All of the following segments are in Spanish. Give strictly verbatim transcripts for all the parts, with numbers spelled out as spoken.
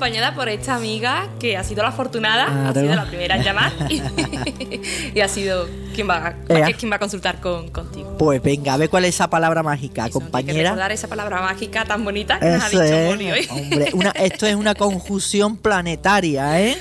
acompañada por esta amiga que ha sido la afortunada, claro. ha sido la primera en llamar y, y ha sido quien va, a, Ea. quien va a consultar con, contigo. Pues venga, a ver cuál es esa palabra mágica, Eso, compañera. Hay que recordar esa palabra mágica tan bonita que nos ha Eso dicho es, Moli hoy. hombre, una, esto es una conjunción planetaria, ¿eh?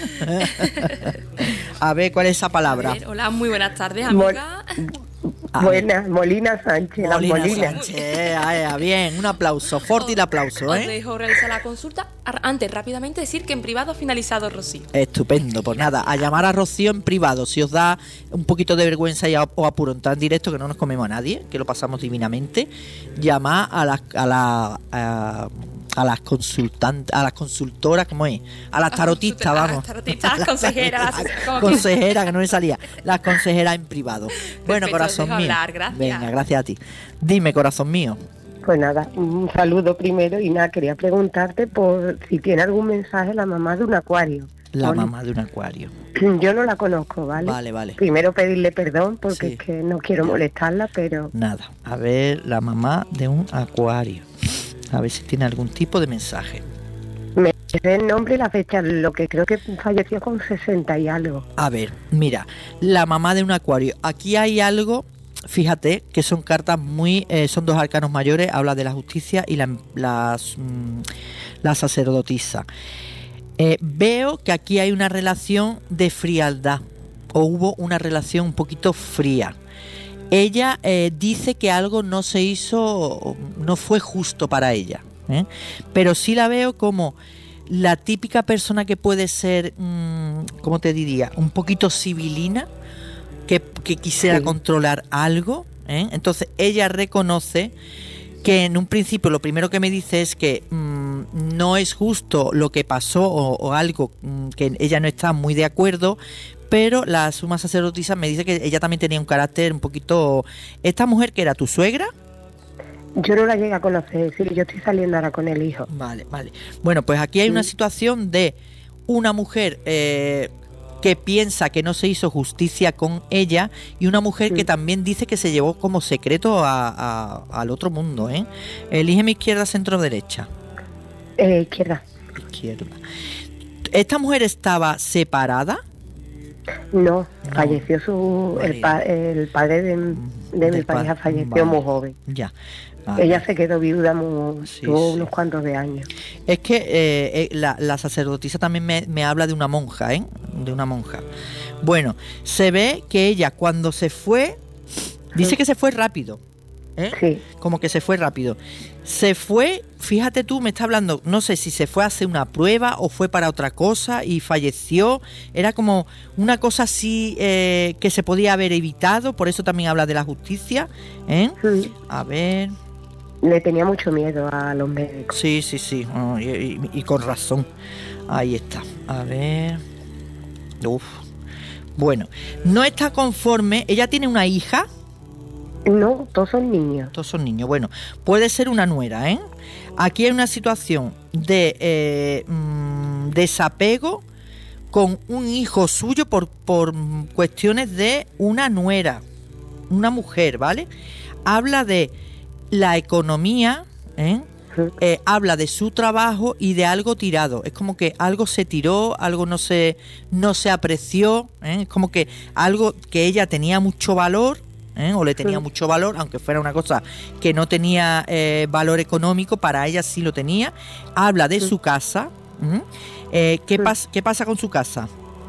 A ver, ¿cuál es esa palabra? A ver, hola, muy buenas tardes, amiga. A ver. Buenas, Molina Sánchez, las Molina Molinas. Sánchez, ay, ay, bien, un aplauso, fuerte el aplauso, Os ¿eh? dejo realizar la consulta. Antes, rápidamente decir que en privado ha finalizado Rocío. Estupendo, pues nada, a llamar a Rocío en privado. Si os da un poquito de vergüenza y a- o apuro entrar en directo, que no nos comemos a nadie, que lo pasamos divinamente, llamad a las a la, a, a las consultantes, a las consultoras, ¿cómo es? A las tarotistas, A las vamos. tarotistas, a las consejeras, Las como consejeras, que no me salía. Las consejeras en privado. Bueno, Perfecto, corazón os dejo mío. hablar, gracias. Venga, gracias a ti. Dime, corazón mío. Pues nada, un saludo primero y nada, quería preguntarte por si tiene algún mensaje la mamá de un acuario. La Moli. mamá de un acuario. Yo no la conozco, ¿vale? Vale, vale. Primero pedirle perdón porque Sí. es que no quiero molestarla, pero Nada. A ver, la mamá de un acuario. A ver si tiene algún tipo de mensaje. me sé el nombre y la fecha, lo que creo que falleció con sesenta y algo. A ver, mira, la mamá de un acuario. Aquí hay algo, fíjate, que son cartas muy... eh, son dos arcanos mayores, habla de la justicia y la, las, mm, la sacerdotisa. Eh, veo que aquí hay una relación de frialdad, o hubo una relación un poquito fría. Ella eh, dice que algo no se hizo, no fue justo para ella, ¿eh? Pero sí la veo como la típica persona que puede ser, mmm, ¿cómo te diría? Un poquito civilina, que, que quisiera Sí. controlar algo, ¿eh? Entonces ella reconoce que en un principio lo primero que me dice es que mmm, no es justo lo que pasó o, o algo mmm, que ella no está muy de acuerdo, pero la suma sacerdotisa me dice que ella también tenía un carácter un poquito... ¿Esta mujer que era tu suegra? Yo no la llegué a conocer, sí, yo estoy saliendo ahora con el hijo. Vale, vale. Bueno, pues aquí hay una situación de una mujer eh, que piensa que no se hizo justicia con ella y una mujer Sí. que también dice que se llevó como secreto a- a- al otro mundo, ¿eh? Elígeme izquierda, centro, derecha. Eh, izquierda. Izquierda. ¿Esta mujer estaba separada? No, No. falleció su el, Vale. pa- el padre de, de Del mi pareja, pa- falleció vale. muy joven. Ya. Vale. Ella se quedó viuda muy, Sí, tuvo sí. unos cuantos de años. Es que eh, eh, la, la sacerdotisa también me, me habla de una monja, ¿eh? De una monja. Bueno, se ve que ella cuando se fue, dice que se fue rápido, ¿eh? Sí, Como que se fue rápido. Se fue, fíjate tú, me está hablando, no sé si se fue a hacer una prueba o fue para otra cosa y falleció. Era como una cosa así eh, que se podía haber evitado, por eso también habla de la justicia, ¿eh? sí. A ver... Le tenía mucho miedo a los médicos. Sí, sí, sí, oh, y, y- y con razón. Ahí está. A ver. Uf. Bueno, no está conforme. Ella tiene una hija. No, todos son niños. Todos son niños. Bueno, puede ser una nuera, ¿eh? Aquí hay una situación de eh, mm, desapego con un hijo suyo por, por mm, cuestiones de una nuera, una mujer, ¿vale? Habla de la economía, ¿eh? Sí. Eh, habla de su trabajo y de algo tirado. Es como que algo se tiró, algo no se, no se apreció, ¿eh? Es como que algo que ella tenía mucho valor, ¿eh? O le tenía Sí. mucho valor, aunque fuera una cosa que no tenía eh, valor económico, para ella sí lo tenía. Habla de Sí. su casa. ¿eh? Eh, ¿qué, Sí. pas- ¿Qué pasa con su casa?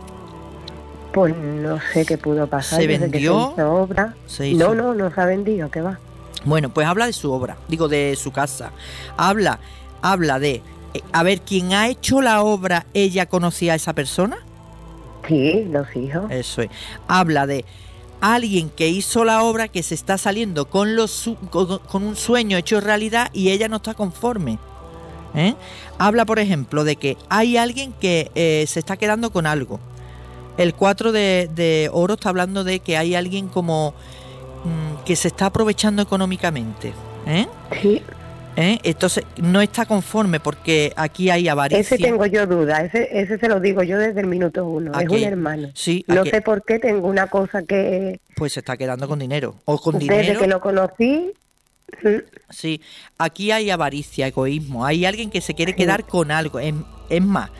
Pues no sé qué pudo pasar. ¿Se desde que vendió? se hizo obra. Se hizo- No, no, no se ha vendido, ¿qué va? Bueno, pues habla de su obra, digo de su casa. Habla, habla de, eh, a ver, ¿quién ha hecho la obra, ella conocía a esa persona? Sí, los hijos. Eso es. Habla de alguien que hizo la obra, que se está saliendo con, los, su- con, con un sueño hecho realidad y ella no está conforme. ¿eh? Habla, por ejemplo, de que hay alguien que eh, se está quedando con algo. El cuatro de, de oro está hablando de que hay alguien como mm, que se está aprovechando económicamente. ¿eh? Sí, ¿Eh? Entonces no está conforme porque aquí hay avaricia. ese tengo yo duda, ese ese se lo digo yo desde el minuto uno, ¿A es qué? un hermano. Sí, ¿a No qué? sé por qué tengo una cosa que Pues se está quedando con dinero. O con desde dinero. que lo conocí, mm, Sí, aquí hay avaricia, egoísmo. Hay alguien que se quiere Sí. quedar con algo. Es, es más,